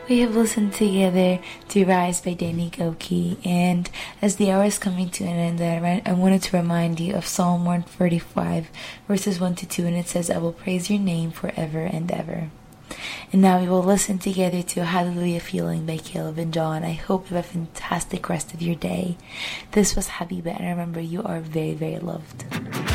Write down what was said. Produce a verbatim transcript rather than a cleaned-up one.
We have listened together to Rise by Danny Gokey, and as the hour is coming to an end, I wanted to remind you of Psalm one forty-five, verses one to two, and it says, I will praise your name forever and ever. And now we will listen together to Hallelujah Feeling by Caleb and John. I hope you have a fantastic rest of your day. This was Habiba, and remember, you are very, very loved.